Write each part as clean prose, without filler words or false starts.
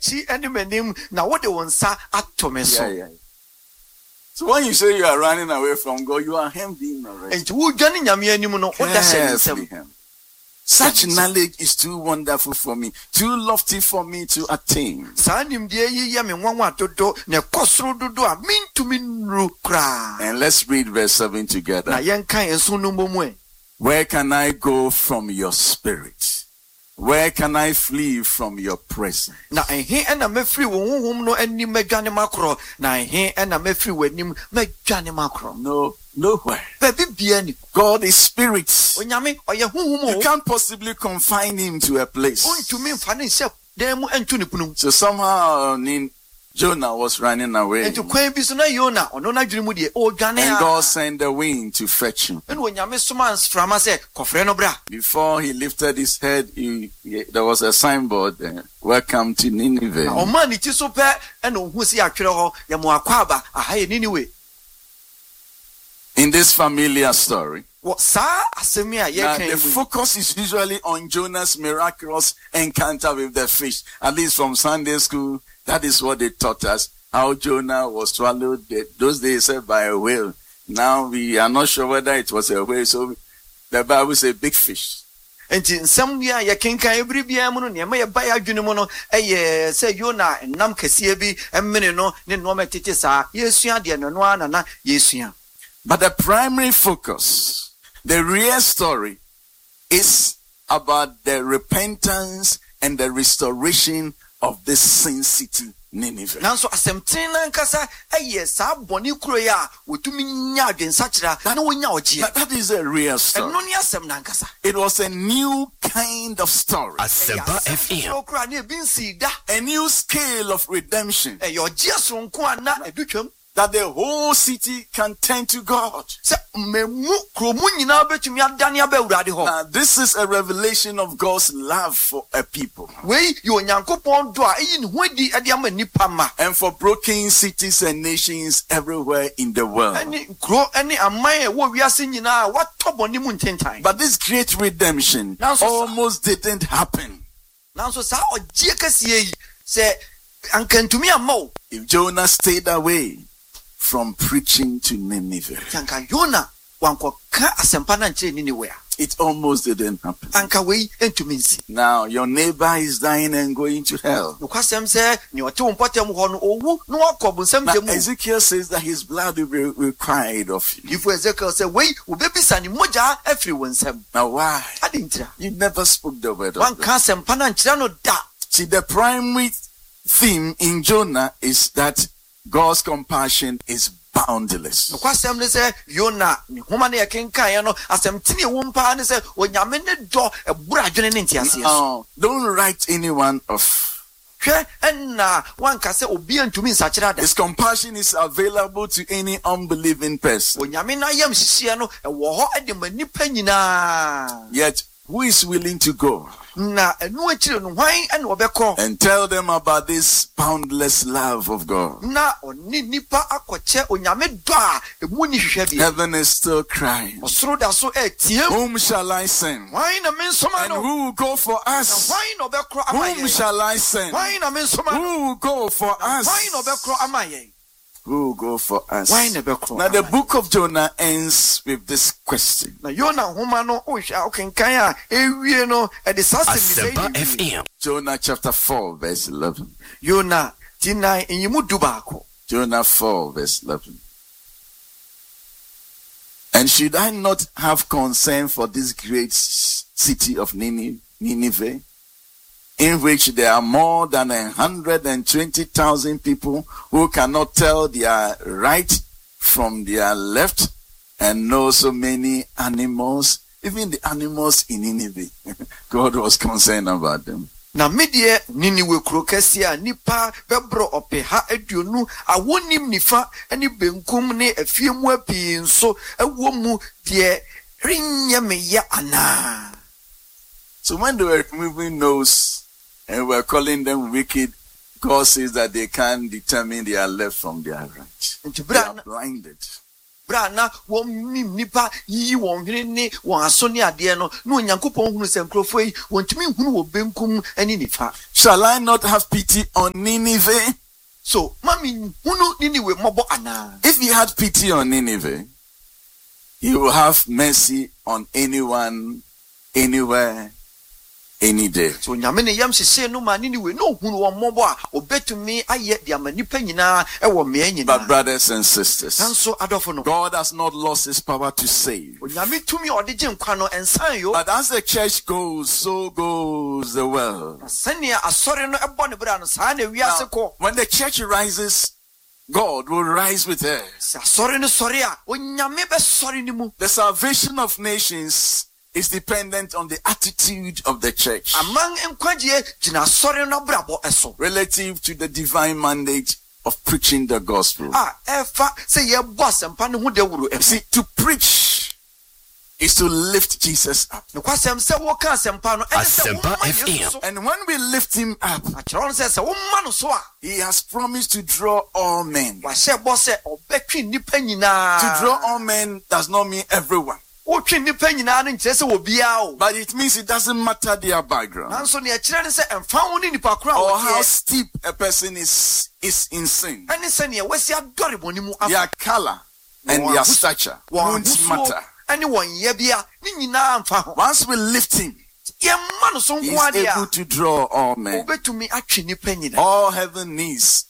m'akyi ne m'anim na wode wo nsa ato me so. Yeah. So when you say you are running away from God, you are hemmed in already. Enti wo dwane nyame anim no woda hyɛ ne Carefully nsam. hemmed. Such knowledge is too wonderful for me, too lofty for me to attain. Saa nimdeɛ yi yɛ me nwanwa dodo na ɛkɔ dodo a mentumi nnuru koraa. And let's read verse 7 Na together. yɛnka nso no mmom Where can I go from your spirit? Where can I flee from your presence? na ɛhe ɛna mɛfiri wo honhom no anim adwane makorɔ na ɛhe ɛna mɛfiri w'anim madwane makorɔ. No, nowhere. Baabi bia ni. God is spirit. Onyame ɔyɛ honhom You o. can't possibly confine him to a place. Ontumi mfa ne nhyɛ dan mu antu ne punum. So somehow Jonah was running away. Enti kwan bi so na Yona ɔno n'adwene mu deɛ ɔdwane And a. God sent the wind to fetch him. Ɛna Onyame soma nsrama sɛ kɔfrɛ no bra. Before he lifted his head, there was a signboard there. Welcome to Nineveh. Na ɔmaa ne ti so pɛ ɛna ohun si atwerɛ hɔ yɛ mo akɔ aba aha yɛ Niniwe. In this familiar story, Wɔ saa asɛm yi a now yɛka the yi mu. focus is usually on Jonah's miraculous encounter with the fish. At least from Sunday school, that is what they taught us. How Jonah was swallowed those days said by a whale. Now we are not sure whether it was a whale. So the Bible says big fish. Enti nsɛm yi a yɛkenkan ebiri biara mu no nneɛma yɛba yɛ adwene mu no ɛyɛ sɛ Yona nam kɛseɛ bi ɛmene no ne nneɛma tete saa yɛsua deɛ no noa nana yɛsua. But the primary focus, the real story, is about the repentance and the restoration of this sin city, Nineveh. Nanso asɛmten na nkasa ɛyɛ saa bɔne kuro yi a wotumi nya adwensakyera na wonya ɔgyeɛ. That is a real story. Ɛno ne asɛm na nkasa. It was a new kind of story, Asempa FM. Kuro ne ebi nsi da. a new scale of redemption, Ɛyɛ ɔgyeɛ sonko a na edu twam. that the whole city can turn to God. Sɛ mmɛmu kuromu nyinaa betumi adane aba Awurade hɔ. Now, this is a revelation of God's love for a people Wei yɛ Onyankopɔn dɔ a ɛyi ne ho adi ɛde ama nipa ma. and for broken cities and nations everywhere in the world. Ɛne kuro ɛne aman a ɛwɔ wiase nyinaa a wɔatɔ bɔne mu ntentan. But this great redemption Now, so- almost didn't happen. Nanso saa ɔgyeɛ kɛseɛ yi sɛ anka ntumi amma o. If Jonah stayed away from preaching to Nineveh, Sɛ anka Yona wankɔka asɛmpa no ankyerɛ Ninewe a it almost didn't happen. anka wei ntumi nsi. Now, your neighbor is dying and going to hell. Nokwasɛm sɛ nea ɔte wo mpɔtam hɔ no ɔwu na wakɔ bonsam Now, gya mu. Ezekiel says that his blood will be required of you. Difo Ezekiel sɛ wei wobɛbisa ne mogya afiri wo nsam. Now, why? Ade ntira. You never spoke the word of Wanka God. asɛmpa no ankyerɛ no da. See, the primary theme in Jonah is that God's compassion is boundless. Nokwasɛm ne sɛ Yona ne homa no yɛkenkaeɛ no asɛmtene ɛwɔ mpaa ne sɛ Onyame ne dɔ ɛboro adwene ne nteaseɛ so. Now, don't write anyone off. Hwɛ ɛnna wanka sɛ obi antumi nsakyerɛ ada. His compassion is available to any unbelieving person. Onyame no ayam hyehyeɛ no ɛwɔ hɔ de ma nnipa nyinaa. Yet, who is willing to go Na ɛno akyire no hwan ɛna ɔbɛkɔ and tell them about this boundless love of God? na ɔne nnipa akɔkyɛ Onyame dɔ a ɛmu ni hwehwɛ bi. Heaven is still crying. Ɔsoro da so ɛteam. Whom shall I send? Hwan na mensoma And no? who will go for Na us? hwan na ɔbɛkorɔ ama Whom yɛn? shall I send? Hwan na mensoma Who no? will go for us? Hwan na ɔbɛkorɔ ama yɛn? Who will go for us? Hwan na ɛbɛkorɔ Now, the ama yɛn? book of Jonah ends with this question. Na Yona nhoma no wohwɛ a wokenkan a ɛwie no ɛde saa asɛm Asempa yi wie. FM. Jonah chapter 4, verse 11. Yona ti nan nyimu du baako. Jonah 4, verse 11. And should I not have concern for this great city of Nineveh, in which there are more than 120,000 people who cannot tell their right from their left, and know so many animals, even the animals in Nineveh? God was concerned about them. Na medeɛ Ninewe kuro kɛseɛ a nipa bɛbrɔ ɔpeha aduonu a wonim nifa ne benkum ne afie mu apii nso ɛwɔ mu deɛ renyɛ me ya anaa. So when they were removing those and were calling them wicked, God says that they can't determine their left from their right. Nti They bere are blinded. Brana won nipa yi won hwene ne won aso ne ade no na Onyankopɔn hunu sɛ nkrofo yi wontumi hunu wo benkum ani nifa. Shall I not have pity on Nineveh? So mami hunu Niniwe mobo ana. If he had pity on Nineveh, he will have mercy on anyone, anywhere, any day. So nyame ne yam sese no ma Niniwe no hunu wo mobo a obetumi aye de ama nipa nyina e wo me nyina. But brothers and sisters, Nanso adofo no, God has not lost his power to save. nyame tumi ode je nkwa no ensan yo. But as the church goes, so goes the world. Sania asore no ebo ne bra no saa na wiase ko. When the church rises, God will rise with her. Asore no sore a onyame be sore ni mu. The salvation of nations is dependent on the attitude of the church Amang enkwagye gina asore no brabo eso. relative to the divine mandate of preaching the gospel. Efa say ye boss empa ne ho de wuru e. See, to preach is to lift Jesus up. No kwasem se wo ka sempa no ene se wo Asempa ma Yesu FM. so. And when we lift him up, Achron se wo ma no so a he has promised to draw all men. wa se boss e obetwi nipa nyina. To draw all men does not mean everyone, wo twi nipa nyina no nkire se wo bia o. but it means it doesn't matter their background Nanso ne akire ne se emfa wo ni nipa kora or wo how tie. steep a person is in sin. Ene se ne wasi adore boni mu Their color and Wow. their stature won't matter. Ene won ye bia ni nyina amfa ho. Once we lift him, Ye ma no so he nko is ade able a. to draw all men. Obetumi atwe nipa nyina. All heaven needs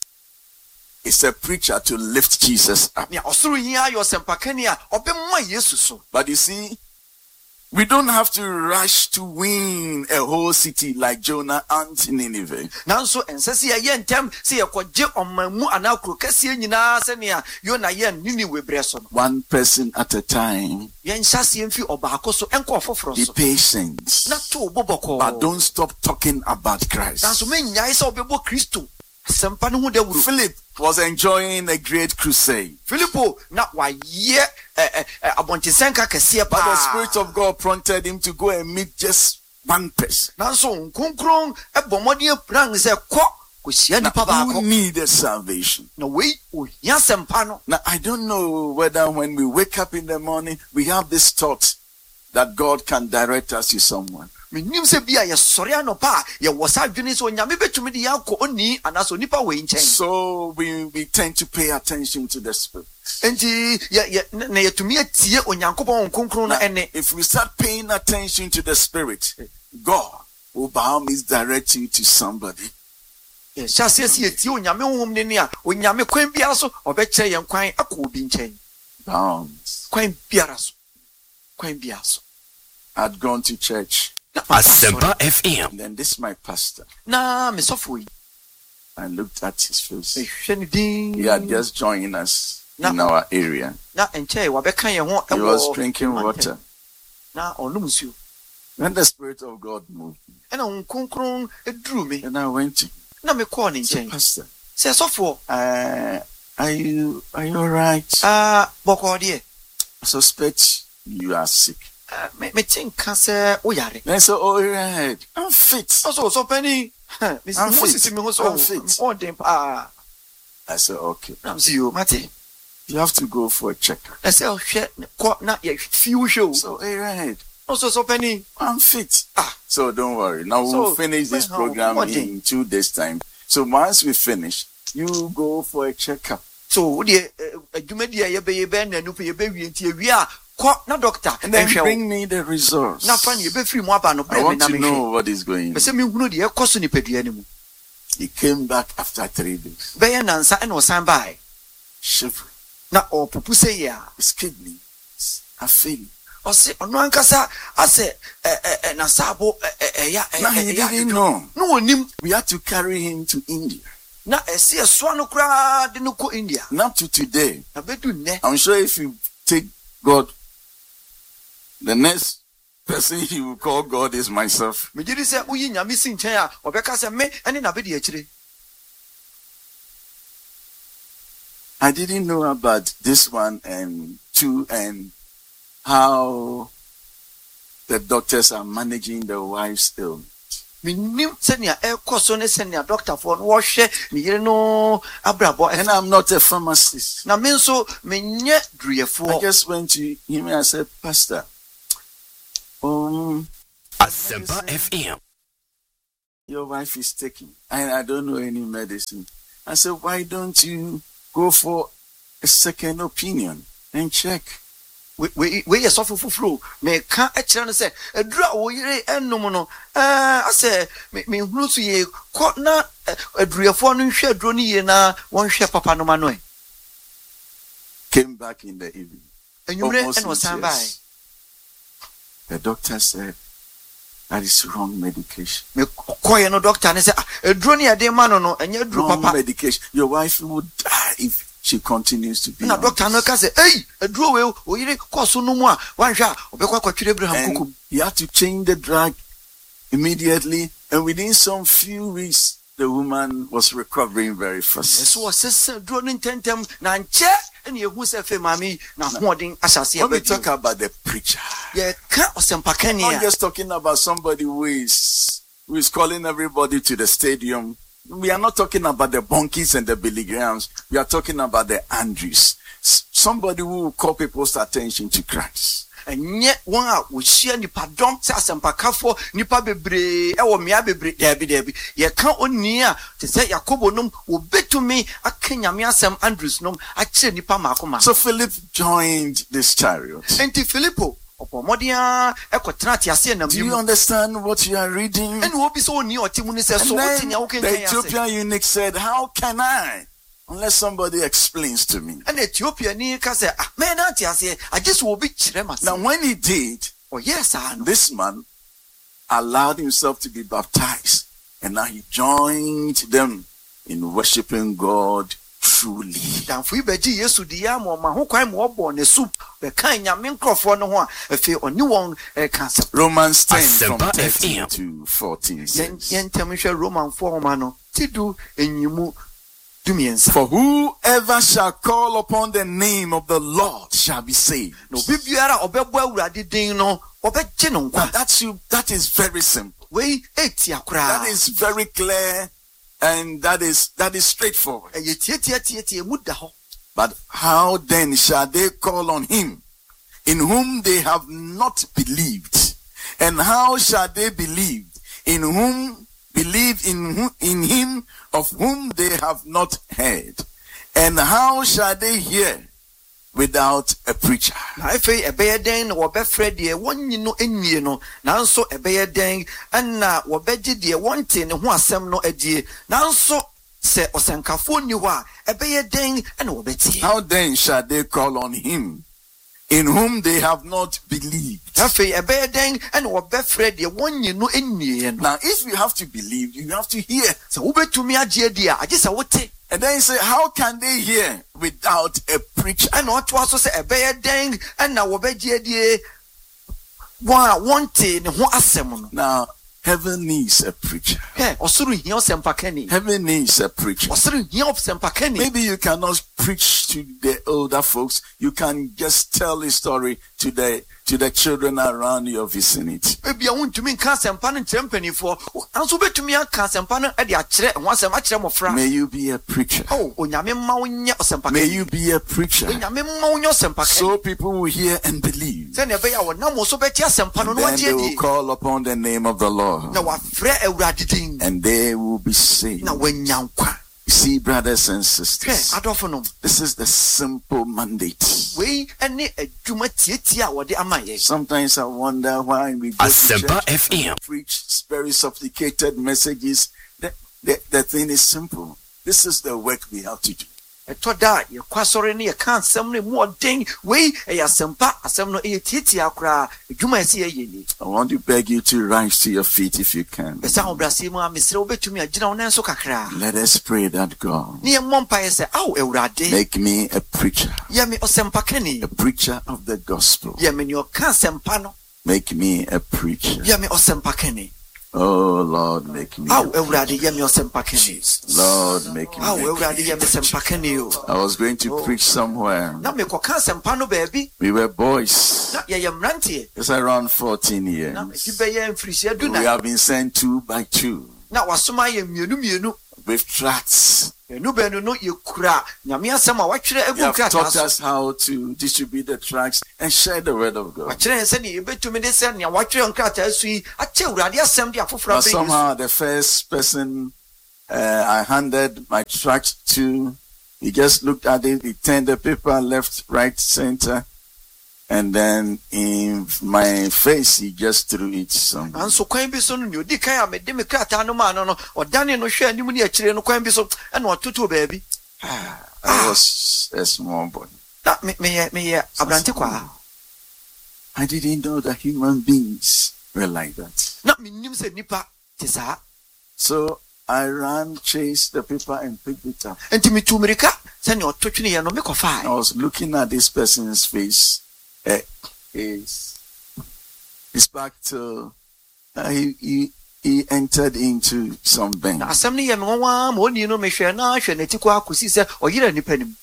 is a preacher to lift Jesus up. Ne osoro hia yo sempakani a obemma Yesu so. But you see, we don't have to rush to win a whole city like Jonah and Nineveh. Nanso ensese ye ntem se ye kogye omamu anakro kase nyina se ne a yo na ye Niniwe breso no. One person at a time. Ye nhyase mfi obaako so enko ofoforo Be so. patient. Na to boboko. But don't stop talking about Christ. Nanso menyae se obebo Kristo. Sempa ne ho da wuru. Philip was enjoying a great crusade. Filippo na wa ye abontisenka kase But the pa. Spirit of God prompted him to go and meet just one person. Nanso nkonkron ebomode pran se ko kosia nipa Who baako. needed salvation. Na wei ohia sempa no. Now, I don't know whether when we wake up in the morning, we have this thought that God can direct us to someone. Menim se bia ye sore anopa ye wosa adwene se onyame betumi de yakọ oni anaso nipa we nchen. So we tend to pay attention to the Spirit. Enti ye na yetumi atie onyankopon nkonkron na Now, ene. if we start paying attention to the Spirit, God will by all means direct you to somebody. Ye hyase se yetie onyame honhom ne ne a onyame kwan bia so obekye ye kwan akọ obi nchen. Bounds. Kwan biara so. Kwan bia so. I'd gone to church. Asempa FM. And then this my pastor. Na me sofo yi. I looked at his face. Ehwe ne din. He had just joined us No. in our area. Na enche wa beka ye ho He was drinking water. Na onum nsuo. When the Spirit of God moved me, Ena nkonkron eduru me. and I went to Na me call ne say, nchen. Pastor, Se sofo are you all right? boko de. I suspect you are sick. Me tinka se o yare. Then I said, oh, right. I'm fit. So penny. This I'm is fit. Moses me ho I'm so fit. on dem pa. I said, okay. Na see you mate. You have to go for a checkup. Na se hwe ko na ye fiu show. So, right. So penny. I'm fit. Ah. So don't worry. Now So, we'll finish this well, program what in 2 days' time. So once we finish, you go for a checkup. So de adwuma dia ye be na nupe ye be wi nti wi a ko na doctor And then ehwe bring me the results. na fa ne ye be free mu aba no I bre me want na to me know hwe. what is going on. Pese me hunu de ekoso ni padua ni mu. He came back after 3 days. Be ye nansa e na osan bai. Shivering. Na opupu se ya. His kidneys are failing. O se ono ankasa ase na sabo ya Now he didn't know. no onim We had to carry him to India. na ese so no kra de no ko India. And up to today, Na bedu ne. I'm sure if you take God, the next person he will call God is myself. Me gidi se uyi nyame si nchen a obeka se me ene na be de akire. I didn't know about this one and two and how the doctors are managing the wife's illness. Minim senia ekoso ne senia doctor for no hwe ne yere no abrabo. And I'm not a pharmacist. Na me nso menye I druyefo. just went to him and I said, Pastor, Asempa FM. your wife is taking, and I don't know any medicine. I said, why don't you go for a second opinion and check? We ye sofo fufuro me ka e kire no se adura wo yire enum no ase me hunu so ye ko na adurefo no hwe aduro ni ye na won hwe papa no ma no Came back in the evening. enyumre Almost en wasan in bai tears. The doctor said, that is wrong medication. me ko ye no doctor ne se aduro ni ade ma no no enye aduro Wrong papa medication. Your wife would die if she continues to be na on doctor no this. ka se aduro we o yire ko so no mu a wan hwa obekwa kwatwire Abraham And kukum he had to change the drug immediately. And within some few weeks, the woman was recovering very fast. so was aduro ni tentem na nche ene ehu se fe mami na hoden asase When we abedi talk about the preacher, ye ka osempakani not a just talking about somebody who is calling everybody to the stadium. We are not talking about the Bonkies and the Billy Grahams. We are talking about the Andrews. Somebody who will call people's attention to Christ. enye won a wo hia nipa dom se asempakafo nipa bebre e wo mia bebre dabi ye ka oni a te se yakobo nom wo betumi akanyame asem Andrews nom a kire nipa makoma So Philip joined this chariot. enti Filipo opomodia ekotena te ase na Do you bimu understand what you are reading? eni wo bi so oni otimu ni se so And wotinya then wo the kenkan ase Ethiopian eunuch said, how can I? Unless somebody explains to me. eni Ethiopia ni ka se me na te ase agese wo bi kire mase Now when he did, oh yes I know this man allowed himself to be baptized. And now he joined them in worshiping God truly. danfo ibeji Yesu di ya mo ma ho kwan mo obo ne soup be kan nyame nkrofo no ho a efe oni won kan se Romans 10 from Asempa 13 FM. to 14 says, yen hwe Roman 4 ma no tidu enyimu dumiensa for whoever shall call upon the name of the Lord shall be saved. no bibiara obebo awurade din no obeje no Now nkwa that is very simple. we etia That kra is very clear, and that is straightforward. ye tie mu da ho But how then shall they call on him in whom they have not believed? And how shall they believe in him of whom they have not heard? And how shall they hear without a preacher? na efe ebeye den na wobefre de wonyi no ennie no nanso ebeye den na wobeje de wonte ne ho asem no adie nanso se osenkafo ni ho a ebeye den na wobetie How then shall they call on him in whom they have not believed? afei ebeye den na wobefre de wonyi no ennie no Now, if you have to believe, you have to hear. se wobetumi agye die a agye se wote And then you say, how can they hear without a preacher? na oto aso se ebeye den na wobegye die wa wonte ne ho asem no Now, heaven needs a preacher. osuru hia osempakani Heaven needs a preacher. osuru hia osempakani Maybe you cannot preach to the older folks. You can just tell a story to the children around your vicinity. ebia wontumi nka asempa no nkyerɛ mpanifo anso wobɛtumi aka asempa no de akyerɛ ho asɛm akyerɛ mmɔfra May you be a preacher. onyame mma wo nyɛ May ɔsɛmpakani you be a preacher. onyame mma wo nyɛ ɔsɛmpakani So people will hear and believe. sɛnea ɛbɛyɛ a wɔnam wo so bɛte asempa no And na then they wɔgye will adi call upon the name of the Lord. na wɔafrɛ awurade din And they will be saved. na wɔanya nkwa You see, brothers and hwɛ sisters, adɔfo nom this is the simple mandate. wei ne adwuma tietie a wɔde ama yɛ Sometimes I wonder why we go to Asempa church FM. and preach very sophisticated messages. The thing is simple. This is the work we have to do. ɛtɔ da a yɛkɔ asɔre ne yɛka asɛm no mu ɔden wei ɛyɛ asɛmpa asɛm no ɛyɛ tietie koraa adwuma ɛsɛ yɛyɛ ni I want to beg you to rise to your feet if you can. ɛsɛ ahobrɛaseɛ mu a mesrɛ wobɛtumi agyina wo nan so kakraa Let us pray that God ne yɛmmɔ mpaeɛ sɛ ao awurade make me a preacher, yɛ me ɔsɛmpakani a preacher of the gospel. yɛ me ne ɔka asɛmpa no Make me a preacher. yɛ me ɔsɛmpakani Oh Lord, make me. Aw ewurade yɛ me ɔsɛmpakani. Lord, make me. Aw ewurade yɛ me sɛmpakani o. I was going to preach somewhere. Na me kɔka asɛmpa no baabi. We were boys. Na yɛyɛ mmeranteɛ. It's around 14 years. Na medi bɛyɛ mfirihyia du We na. have been sent 2 by 2 Na wasoma yɛ mmienu. with tracts. Bɛnu no yɛkura nyame asɛm a wɔatwerɛ agu They have krataa taught so. us how to distribute the tracts and share the word of God. Wɔakyerɛ yɛn sɛnea yɛbɛtumi de sɛ nea wɔatwerɛ nkrataa so yi akyɛ Awurade asɛm de afoforɔ But abɛn Yesu. somehow the first person I handed my tract to, he just looked at it, he turned the paper left, right, center, and then in my face he just threw it somewhere. Nanso kwan bi so no nea odi kan a mede me krataa no maa no ɔdane no hwɛ anim ne akyire no kwan bi so ɛna ɔtotoo baabi. I was a small boy. Na meyɛ abrante kwaa. I didn't know that human beings were like that. Na mennim sɛ nnipa te saa. So I ran, chased the paper and picked it up. Enti metu mmirika sɛnea ɔto tweneeɛ no I mekɔfae. was looking at this person's face. His back to he entered into some bank. Na asɛm no yɛ me nwanwa ma ɔnii no mehwɛ na hwɛ n'ati kɔ akɔsi sɛ ɔyera nnipa nim.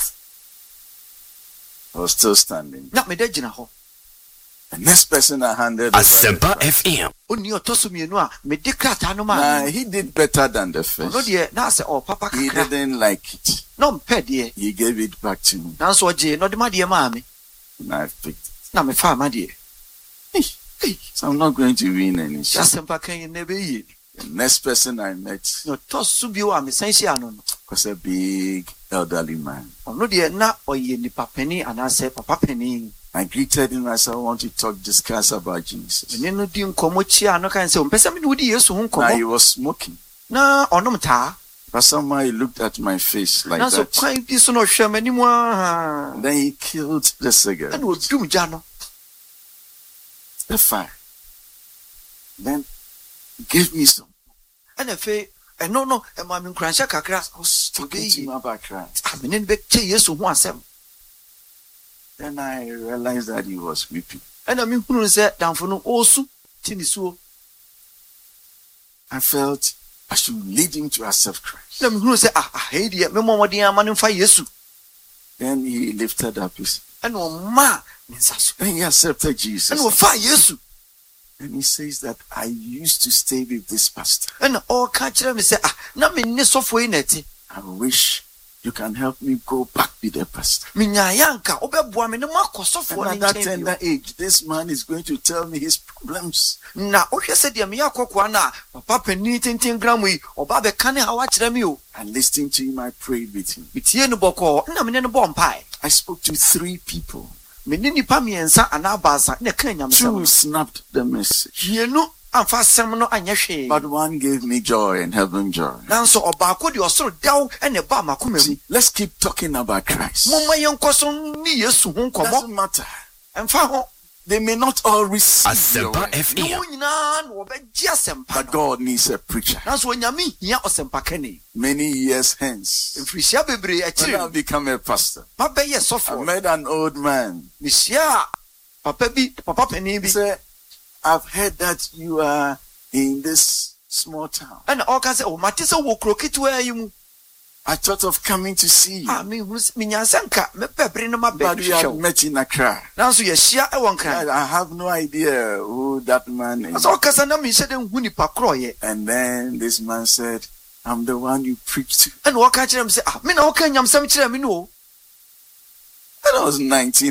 I was still standing. Na meda gyina hɔ. The next person I handed over. Asempa FM. Ɔnii ɔtɔ so mmienu a mede krataa no maa no. He did better than the Ɔno first. deɛ na asɛ ɔpapa He kakra. didn't like it. Na ɔmpɛ deɛ. He gave it back to me. Nanso ɔgye na ɔde madeɛ maa me. And I picked it. Na mefaa madeɛ. So I'm not going to win any. Hyɛ asɛmpa kan yi na ɛbɛyie. The next person I met Na ɔtɔ so bio a mesan hyia no no. was a big elderly man. Ɔno deɛ na ɔyɛ nipa panin anaasɛ papa panin. I greeted him. I said, I want to discuss about Jesus. Ɛne no di nkɔmmɔ kyia no kan sɛ ɔmpɛ sɛ mene wodi Yesu ho Now he nkɔmmɔ. was smoking. Na ɔnom taa. But somehow he looked at my face like Nanso that. kwan bi so na ɔhwɛ m'anim a. And then he killed the cigarette. Ɛna ɔdum gya no. The fire. Then he gave me some. Ɛna afei ɛno no ɛma me nkuranhyɛ kakra. I was talking to him about Christ. A mene no bɛkyɛ Yesu ho asɛm. Then I realized that he was weeping. Ɛna mehunu sɛ damfo no ɔresu ti ne suo. I felt I should lead him to accept Christ. Na mehunu sɛ ahei deɛ memmɔ mmɔden ama no mfa Yesu. Then he lifted up his. Ɛna ɔmaa ne nsa so. Then he accepted Jesus. Ɛna ɔfaa Yesu. And he says that I used to stay with this pastor. Ɛna ɔka kyerɛ me sɛ na menne sɔfoɔ yi na ɛte. I wish you can help me go back with the pastor. Menyaeɛ anka wobɛboa me ne makɔ sɔfoɔ And no at that nkyɛn tender bio. age, this man is going to tell me his problems. Na wohwɛ sɛ deɛ meyɛ akɔkoa no a papa panin tenten gra mu yi ɔba bɛka ne haw akyerɛ me o. And listening to him, I prayed with him. Metie no bɔkɔɔ na mene no bɔ mpae. I spoke to 3 people. Mene nipa mmiɛnsa anaa baasa na ɛka nyamesɛm 2 no. snapped the message. Mmienu amfa asɛm no anyɛ hwee. But 1 gave me joy and heaven joy. Nanso ɔbaako deɛ ɔsoro dɛw ɛna ɛbaa m'akoma mu. See, let's keep talking about Christ. Momma yɛnkɔ so ne Yesu ho nkɔmmɔ. Doesn't matter. Ɛmfa ho. They may not all receive your Asempa word, Ne FM. wɔn nyinaa na wɔbɛgye asɛmpa but no. God needs a preacher. Nanso onyame hia ɔsɛmpakani. Many years hence, Mfirihyia bebree when akyiri I become a pastor, mabɛyɛ I sɔfoɔ. met an old man. Mehyia papa panin bi. He said, I've heard that you are in this small town. Ɛna ɔka sɛ mate sɛ wɔ kuro ketewa yi mu. I thought of coming to see you, Menyansa nka mepɛ bere no mabɛ but we hwehwɛ had wo. met in Accra. Nanso yɛhyia ɛwɔ nkran. I have no idea who that man is. Sɛ ɔkasa na menhyɛ dɛ nhu nipa korɔyɛ. And then this man said, I'm the one you preached to. Ɛna ɔka kyerɛ me sɛ me na ɔka nyamsɛm kyerɛ me no o. That was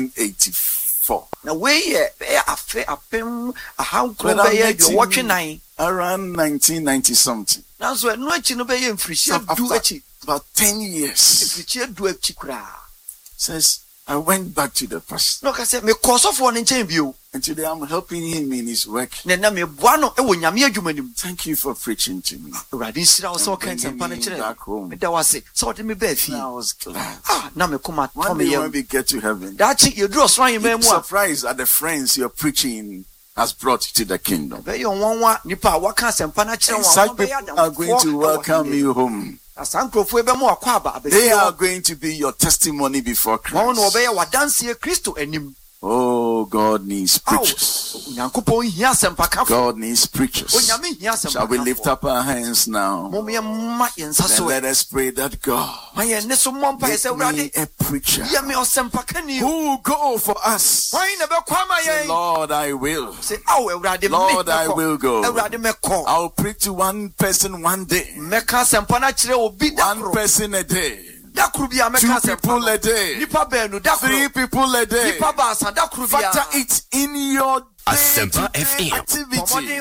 1984. Na wei yɛ bɛyɛ afe apem ahankoro When I bɛyɛ met him- aduɔwɔtwe nan. Around 1990 something. Nanso ɛno akyi no bɛyɛ mfirihyia du akyi. About 10 years. Mfirihyia du akyi koraa. Says, I went back to the pastor. Na ɔka sɛ mekɔ sɔfoɔ no nkyɛn bio. And today I'm helping him in his work. Na meboa no ɛwɔ nyame adwuma no mu. Thank you for preaching to me. Awurade nhyira wo sɛ ɔka Bringing nsɛmpa no me kyerɛ back me. home. Meda wo ase sɛ ɔde me baa fie. And I was glad. Na me koma tɔ One me day yam. when we get to heaven, Daakye yɛduru ɔsoro ahemman you're mu a surprised at the friends you're preaching has brought to the kingdom. bɛyɛ nwanwa nipa a wɔka asɛmpa no akyerɛ And wɔn a such wɔbɛyɛ people are going to adamfoɔ welcome ɛwɔ hene. you home. Na saa nkurɔfoɔ yi bɛma wakɔ aba They abɛfie are hɔ. going to be your testimony before Wɔn na Christ. wɔbɛyɛ wadanseɛ Kristo anim. Oh Oh, God needs preachers. God needs preachers. Shall we lift up our hands now? Then let us pray that God make me a preacher who will go for us. Say, Lord, I will. Lord, I will go. I'll preach to one person one day. One person a day. 2 people a day. 3 people a day. Factor it in your Asempa FM activity.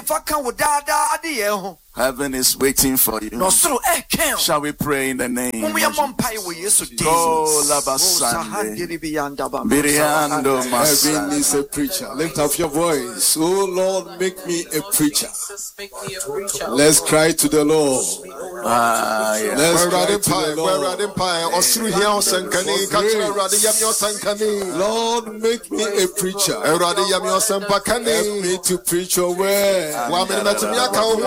Heaven is waiting for you. Shall we pray in the name of Jesus? Oh, Heaven is a preacher. Lift up your voice. Oh Lord, make me a preacher. Let's cry to the Lord. Let's cry to the Lord. Lord, make me a preacher. Help me to preach your word.